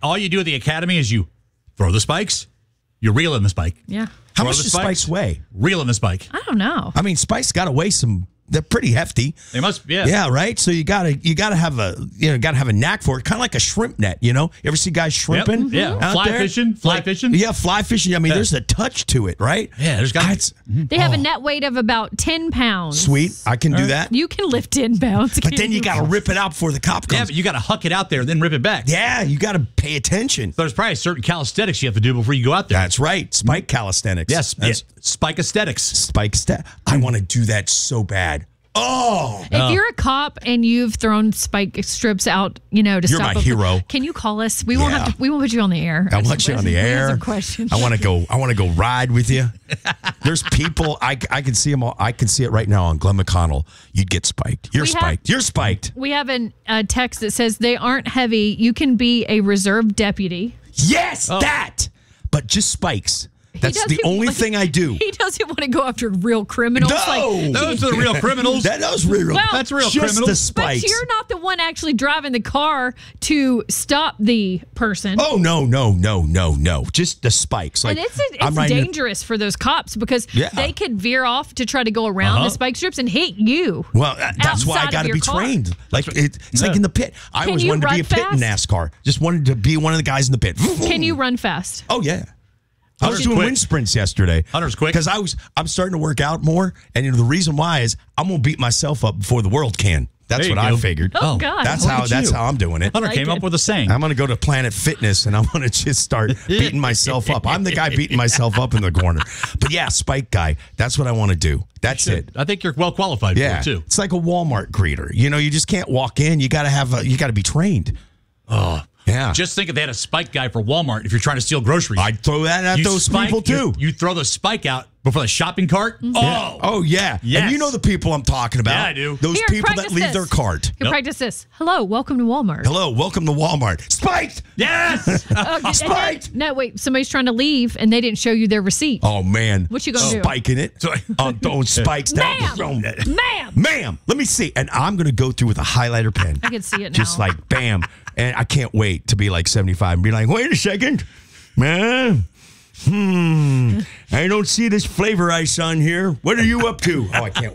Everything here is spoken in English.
all you do at the academy is you throw the spikes, you reel in the spike. Yeah. How Throw much the does spikes weigh? Reel in the spike. I don't know. I mean, spikes got to weigh some. They're pretty hefty. They must, yeah. Yeah, right. So you gotta have a knack for it, kind of like a shrimp net. You ever see guys shrimping? Yep. Yeah, out fly there? fishing. Yeah, fly fishing. I mean, there's a touch to it, right? Yeah, there's got. They have a net weight of about 10 pounds. Sweet, I can do that. You can lift 10 pounds. But then you got to rip it out before the cop Yeah, comes. but you got to huck it out there, then rip it back. Yeah, you got to pay attention. There's probably certain calisthenics you have to do before you go out there. That's right. Spike calisthenics. Yes, That's spike aesthetics. spike step. I want to do that so bad. Oh, If you're a cop and you've thrown spike strips out, to You're stop my hero. Can you call us? We won't have to. We won't put you on the air. I want you on the air. Some questions. I want to go ride with you. There's people I can see them all. I can see it right now on Glenn McConnell. You'd get spiked. You're spiked. You're spiked. We have a text that says they aren't heavy. You can be a reserve deputy. Yes, that. But just spikes. That's the doesn't only want- thing I do. He doesn't want to go after real criminals. No! Those are the real criminals. Those real. Well, That's real just criminals. the spikes. But you're not the one actually driving the car to stop the person. Oh no! Just the spikes. Like And it's I'm riding a- dangerous for those cops because Yeah. they could veer off to try to go around the spike strips and hit you. Well, that's why I outside got of to your be car. trained. Like it's like in the pit. I Can always you wanted to be run a pit in fast? NASCAR. Just wanted to be one of the guys in the pit. Can you run fast? Oh yeah. I was Hunter's doing quick. wind sprints yesterday. Hunter's quick. Because I'm starting to work out more, and the reason why is I'm gonna beat myself up before the world can. That's There what you I go. figured. Oh, God. That's Look how at that's you. how I'm doing it. Hunter like came up it. with a saying. I'm gonna go to Planet Fitness and I'm gonna just start beating myself up. I'm the guy beating myself up in the corner. But yeah, spike guy. That's what I want to do. That's it. I think you're well qualified for Yeah, it, too. it's like a Walmart greeter. You just can't walk in. You got to be trained. Oh, Yeah. Just think if they had a spike guy for Walmart if you're trying to steal groceries. I'd throw that at You those spike- people too. You throw the spike out before the shopping cart. Oh, Oh yeah. Yes. And you know the people I'm talking about. Yeah, I do. Those Here, people that practice leave this. their cart. Here, practice this. Hello, welcome to Walmart. Hello, welcome to Walmart. Spiked. yes. Spiked. No, wait. Somebody's trying to leave and they didn't show you their receipt. Oh man. What you gonna do? Spiking it. I'm throwing spikes down. Ma'am! Ma'am, let me see. And I'm going to go through with a highlighter pen. I can see it now. Just like bam. And I can't wait to be like 75 and be like, wait a second, man. I don't see this flavor ice on here. What are you up to? Oh, I can't